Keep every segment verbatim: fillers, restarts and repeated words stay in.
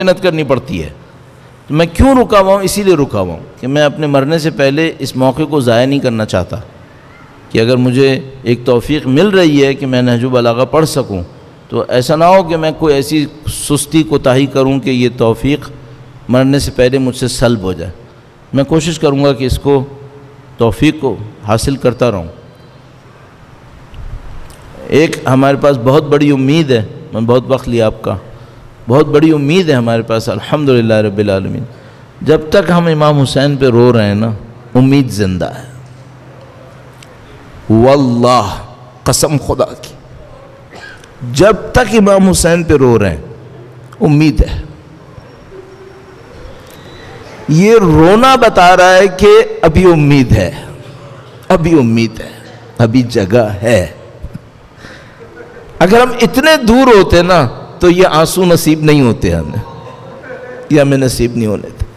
محنت کرنی پڑتی ہے. تو میں کیوں رکا ہوا ہوں؟ اسی لیے رکا ہوا ہوں کہ میں اپنے مرنے سے پہلے اس موقع کو ضائع نہیں کرنا چاہتا کہ اگر مجھے ایک توفیق مل رہی ہے کہ میں نہج البلاغہ پڑھ سکوں تو ایسا نہ ہو کہ میں کوئی ایسی سستی کوتاہی کروں کہ یہ توفیق مرنے سے پہلے مجھ سے سلب ہو جائے. میں کوشش کروں گا کہ اس کو توفیق کو حاصل کرتا رہوں. ایک ہمارے پاس بہت بڑی امید ہے، میں بہت وقت لیا آپ کا، بہت بڑی امید ہے ہمارے پاس الحمدللہ رب العالمین. جب تک ہم امام حسین پہ رو رہے ہیں نا، امید زندہ ہے. واللہ قسم خدا کی، جب تک امام حسین پہ رو رہے ہیں امید ہے. یہ رونا بتا رہا ہے کہ ابھی امید ہے، ابھی امید ہے، ابھی جگہ ہے. اگر ہم اتنے دور ہوتے نا تو یہ آنسو نصیب نہیں ہوتے ہمیں، یہ ہمیں نصیب نہیں ہونے تھے.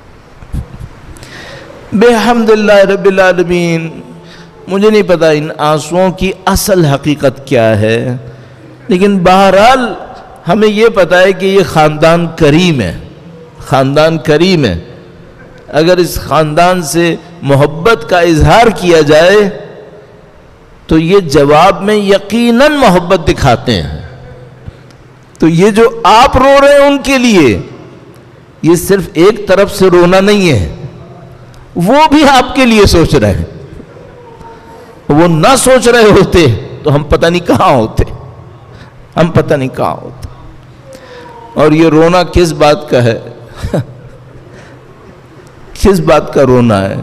بحمدللہ رب العالمین. مجھے نہیں پتا ان آنسوؤں کی اصل حقیقت کیا ہے، لیکن بہرحال ہمیں یہ پتا ہے کہ یہ خاندان کریم ہے، خاندان کریم ہے. اگر اس خاندان سے محبت کا اظہار کیا جائے تو یہ جواب میں یقیناً محبت دکھاتے ہیں. تو یہ جو آپ رو رہے ہیں ان کے لیے، یہ صرف ایک طرف سے رونا نہیں ہے، وہ بھی آپ کے لیے سوچ رہے ہیں. وہ نہ سوچ رہے ہوتے تو ہم پتہ نہیں کہاں ہوتے، ہم پتہ نہیں کہاں ہوتے. اور یہ رونا کس بات کا ہے؟ کس بات کا رونا ہے؟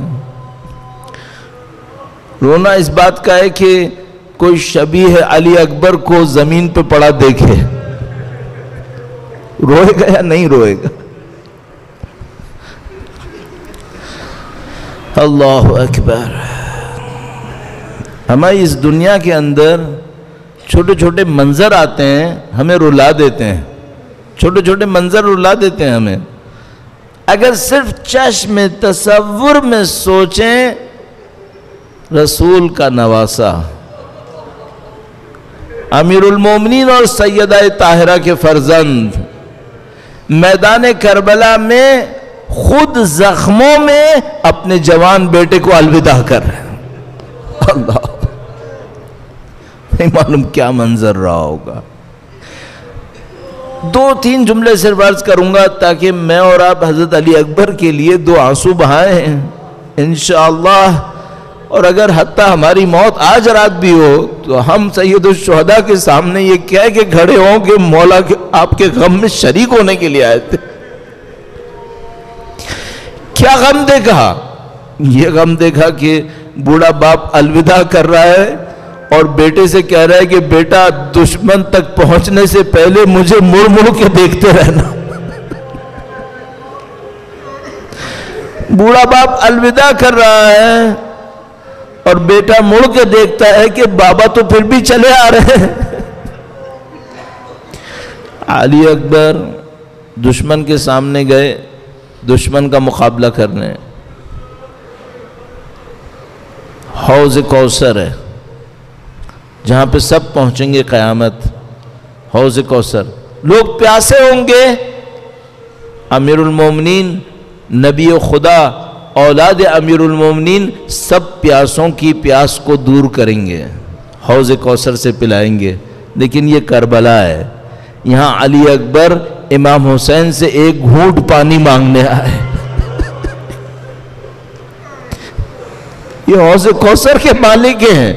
رونا اس بات کا ہے کہ کوئی شبیہ علی اکبر کو زمین پہ پڑا دیکھے، روئے گا یا نہیں روئے گا؟ اللہ اکبر. ہماری اس دنیا کے اندر چھوٹے چھوٹے منظر آتے ہیں، ہمیں رلا دیتے ہیں. چھوٹے چھوٹے منظر رلا دیتے ہیں ہمیں. اگر صرف چشم تصور میں سوچیں، رسول کا نواسا، امیر المومنین اور سیدہ طاہرہ کے فرزند میدان کربلا میں خود زخموں میں اپنے جوان بیٹے کو الوداع کر رہے ہیں. اللہ، نہیں معلوم کیا منظر رہا ہوگا. دو تین جملے صرف عرض کروں گا تاکہ میں اور آپ حضرت علی اکبر کے لیے دو آنسو بہائیں انشاءاللہ. اور اگر حتیٰ ہماری موت آج رات بھی ہو تو ہم سید الشہداء کے سامنے یہ کہہ کے کھڑے ہوں کہ مولا آپ کے غم میں شریک ہونے کے لیے آئے تھے. کیا غم دیکھا؟ یہ غم دیکھا کہ بوڑھا باپ الوداع کر رہا ہے اور بیٹے سے کہہ رہا ہے کہ بیٹا دشمن تک پہنچنے سے پہلے مجھے مڑ مڑ کے دیکھتے رہنا. بوڑھا باپ الوداع کر رہا ہے اور بیٹا مڑ کے دیکھتا ہے کہ بابا تو پھر بھی چلے آ رہے ہیں. علی اکبر دشمن کے سامنے گئے دشمن کا مقابلہ کرنے. حوض کوثر ہے جہاں پہ سب پہنچیں گے قیامت. حوض کوثر، لوگ پیاسے ہوں گے. امیر المومنین، نبی خدا، اولاد امیر المومنین سب پیاسوں کی پیاس کو دور کریں گے، حوض کوثر سے پلائیں گے. لیکن یہ کربلا ہے، یہاں علی اکبر امام حسین سے ایک گھونٹ پانی مانگنے آئے. یہ حوض کوثر کے مالک ہیں.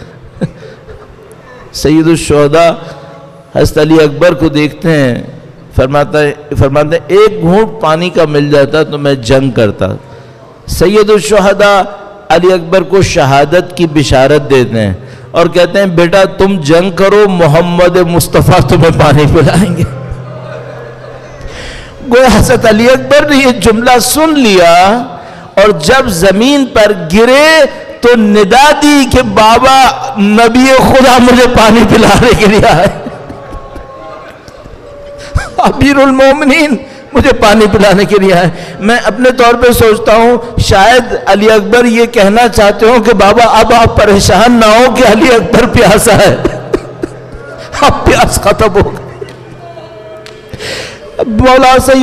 سید الشہداء حضرت علی اکبر کو دیکھتے ہیں، فرماتا ہے فرماتے ہیں ایک گھونٹ پانی کا مل جاتا تو میں جنگ کرتا. سید الشہداء علی اکبر کو شہادت کی بشارت دیتے ہیں اور کہتے ہیں بیٹا تم جنگ کرو، محمد مصطفیٰ تمہیں پانی پلائیں گے. گویا حضرت علی اکبر نے یہ جملہ سن لیا اور جب زمین پر گرے تو ندا دی کہ بابا نبی خدا مجھے پانی پلانے کے لیے آئے، امیر المومنین مجھے پانی پلانے کے لیے آئے. میں اپنے طور پہ سوچتا ہوں شاید علی اکبر یہ کہنا چاہتے ہوں کہ بابا اب آپ پریشان نہ ہو کہ علی اکبر پیاسا ہے، اب پیاس ختم ہو گئی. مولا سید